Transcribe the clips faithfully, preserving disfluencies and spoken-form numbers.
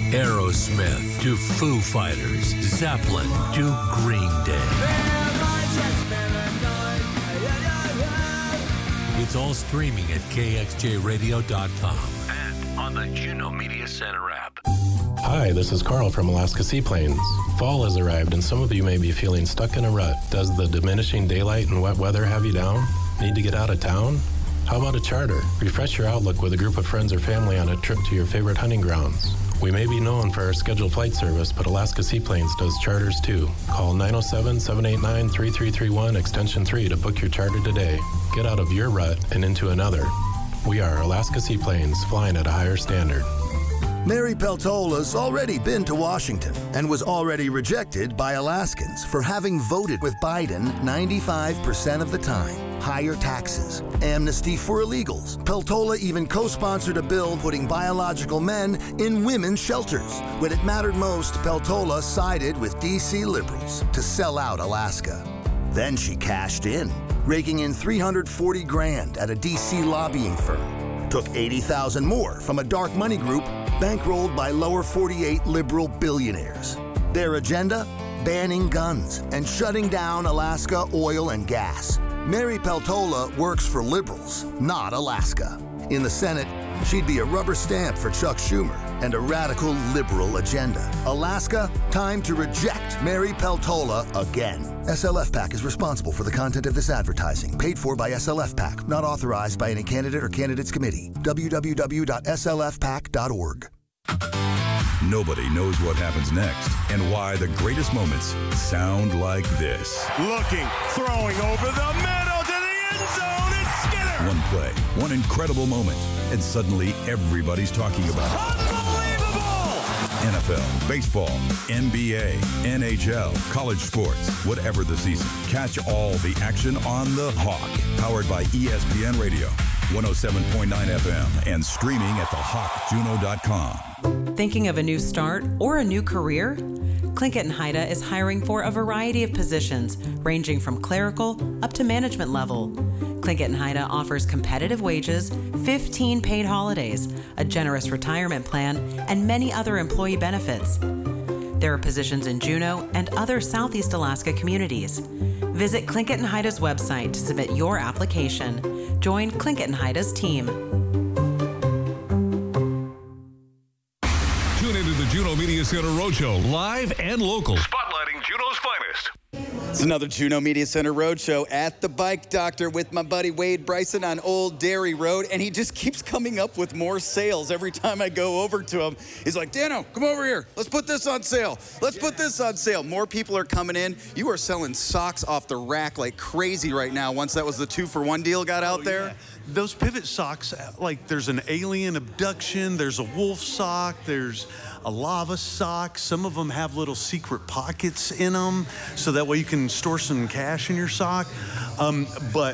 Aerosmith to Foo Fighters, Zeppelin to Green Day. It's all streaming at K X J radio dot com and on the Juno Media Center app. Hi, this is Carl from Alaska Seaplanes. Fall has arrived and some of you may be feeling stuck in a rut. Does the diminishing daylight and wet weather have you down? Need to get out of town? How about a charter? Refresh your outlook with a group of friends or family on a trip to your favorite hunting grounds. We may be known for our scheduled flight service, but Alaska Seaplanes does charters too. Call nine oh seven, seven eight nine, three three three one, extension three to book your charter today. Get out of your rut and into another. We are Alaska Seaplanes, flying at a higher standard. Mary Peltola's already been to Washington and was already rejected by Alaskans for having voted with Biden ninety-five percent of the time. Higher taxes, amnesty for illegals. Peltola even co-sponsored a bill putting biological men in women's shelters. When it mattered most, Peltola sided with D C liberals to sell out Alaska. Then she cashed in, raking in three hundred forty grand at a D C lobbying firm. Took eighty thousand more from a dark money group bankrolled by lower forty-eight liberal billionaires. Their agenda? Banning guns and shutting down Alaska oil and gas. Mary Peltola works for liberals, not Alaska. In the Senate, she'd be a rubber stamp for Chuck Schumer and a radical liberal agenda. Alaska, time to reject Mary Peltola again. S L F PAC is responsible for the content of this advertising, paid for by S L F PAC, not authorized by any candidate or candidates committee. w w w dot s l f pac dot org. Nobody knows what happens next and why the greatest moments sound like this. Looking, throwing over the middle to the end zone. It's Skinner. One play, one incredible moment, and suddenly everybody's talking about it. Unbelievable! N F L, baseball, N B A, N H L, college sports, whatever the season. Catch all the action on the Hawk. Powered by E S P N Radio, one oh seven point nine F M, and streaming at the hawk juno dot com. Thinking of a new start or a new career? Plinkett and Haida is hiring for a variety of positions, ranging from clerical up to management level. Plinkett and Haida offers competitive wages, fifteen paid holidays, a generous retirement plan, and many other employee benefits. There are positions in Juneau and other Southeast Alaska communities. Visit Plinkett and Haida's website to submit your application. Join Plinkett and Haida's team. Tune into the Juno Media Center Roadshow, live and local. Spotlighting Juneau's finest. It's another Juno Media Center Roadshow at the Bike Doctor with my buddy Wade Bryson on Old Dairy Road, and he just keeps coming up with more sales every time I go over to him. He's like, Dano, come over here. Let's put this on sale. Let's put this on sale. More people are coming in. You are selling socks off the rack like crazy right now once that was the two-for-one deal got out oh, there. Yeah. Those pivot socks, like there's an alien abduction, there's a wolf sock, there's a lava sock. Some of them have little secret pockets in them, so that way you can store some cash in your sock. Um, but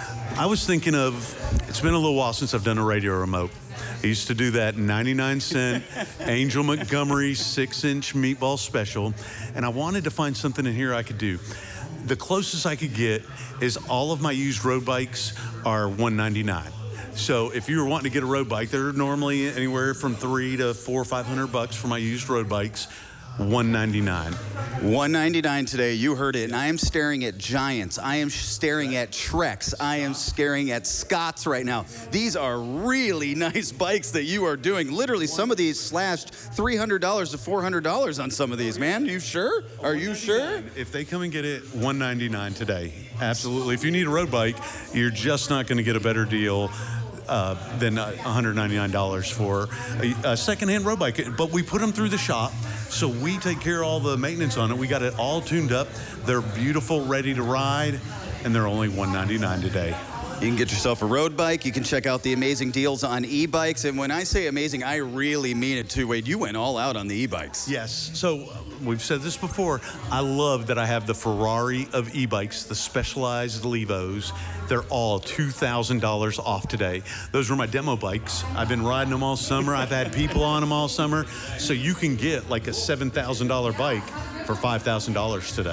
I was thinking of, it's been a little while since I've done a radio remote. I used to do that ninety-nine cent Angel Montgomery six-inch meatball special, and I wanted to find something in here I could do. The closest I could get is all of my used road bikes are one ninety-nine. So if you were wanting to get a road bike, they're normally anywhere from three to four or five hundred bucks for my used road bikes. one ninety-nine. one ninety-nine today. You heard it. And I am staring at Giants. I am staring at Treks. I am staring at Scotts right now. These are really nice bikes that you are doing. Literally, some of these slashed three hundred dollars to four hundred dollars on some of these, man. You sure? Are you sure? If they come and get it, one ninety-nine today. Absolutely. If you need a road bike, you're just not going to get a better deal Uh, than one hundred ninety-nine dollars for a, a secondhand road bike. But we put them through the shop, so we take care of all the maintenance on it. We got it all tuned up. They're beautiful, ready to ride, and they're only one ninety-nine today. You can get yourself a road bike. You can check out the amazing deals on e-bikes. And when I say amazing, I really mean it too, Wade. You went all out on the e-bikes. Yes. So we've said this before. I love that I have the Ferrari of e-bikes, the Specialized Levos. They're all two thousand dollars off today. Those were my demo bikes. I've been riding them all summer. I've had people on them all summer. So you can get like a seven thousand dollars bike for five thousand dollars today.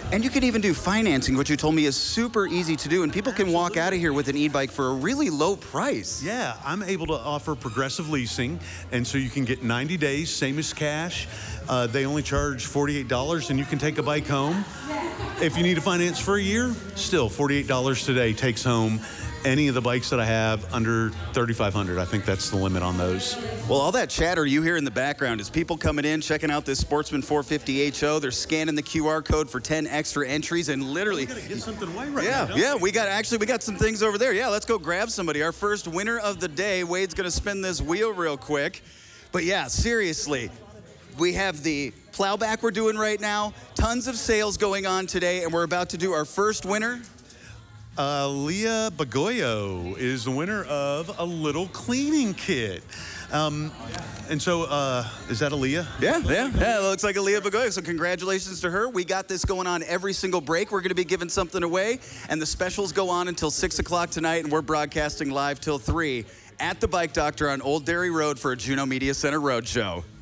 And you can even do financing, which you told me is super easy to do, and people can Absolutely. walk out of here with an e-bike for a really low price. Yeah, I'm able to offer progressive leasing, and so you can get ninety days, same as cash. Uh, they only charge forty-eight dollars, and you can take a bike home. If you need to finance for a year, still forty-eight dollars today takes home any of the bikes that I have under thirty-five hundred dollars. I think that's the limit on those. Well, all that chatter you hear in the background is people coming in, checking out this Sportsman four fifty H O. They're scanning the Q R code for ten extra entries, and literally, We gotta get something away right yeah, now. yeah, we got actually we got some things over there. Yeah, let's go grab somebody. Our first winner of the day. Wade's gonna spin this wheel real quick, but yeah, seriously, we have the plowback we're doing right now. Tons of sales going on today, and we're about to do our first winner. Uh, Leah Bagoyo is the winner of a little cleaning kit. Um, and so, uh, is that Aaliyah? Yeah, yeah, yeah, it looks like Aaliyah Bagoya. So congratulations to her. We got this going on every single break. We're going to be giving something away, and the specials go on until six o'clock tonight, and we're broadcasting live till three at the Bike Doctor on Old Dairy Road for a Juneau Media Center Roadshow.